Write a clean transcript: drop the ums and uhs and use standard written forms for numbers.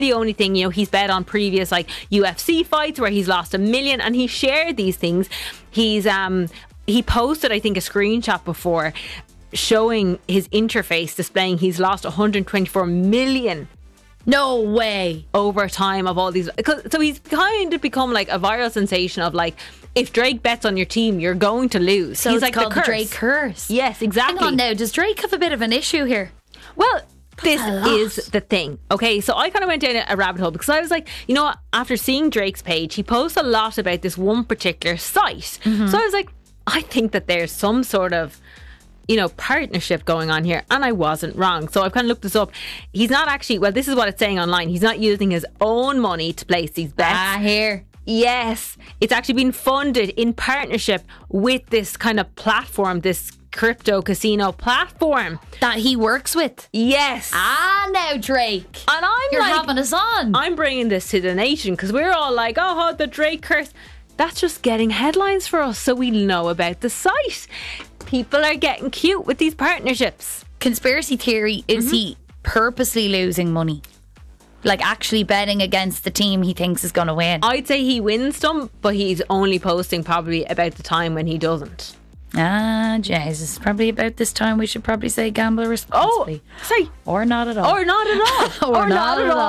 the only thing. You know, he's bet on previous like UFC fights where he's lost $1 million, and he shared these things. He posted, I think, a screenshot before showing his interface displaying he's lost 124 million. No way. Over time of all these. So he's kind of become like a viral sensation of like, if Drake bets on your team, you're going to lose. So he's it's like called the curse. Drake curse. Yes, exactly. Hang on now, does Drake have a bit of an issue here? Well, this is the thing. Okay, so I kind of went down a rabbit hole because I was like, you know what, after seeing Drake's page, he posts a lot about this one particular site. So I was like, I think that there's some sort of, you know, partnership going on here, and I wasn't wrong. So I've kind of looked this up. He's not actually, well, this is what it's saying online, he's not using his own money to place these bets. Here. Yes, it's actually been funded in partnership with this kind of platform, this crypto casino platform that he works with. Yes. Now Drake, and you're like, having us on. I'm bringing this to the nation because we're all like, oh, the Drake curse. That's just getting headlines for us so we know about the site. People are getting cute with these partnerships. Conspiracy theory, is he purposely losing money? Like actually betting against the team he thinks is going to win? I'd say he wins some, but he's only posting probably about the time when he doesn't. Jesus. Probably about this time we should probably say gamble responsibly. Oh, sorry. Or not at all. Or not at all. or not at all.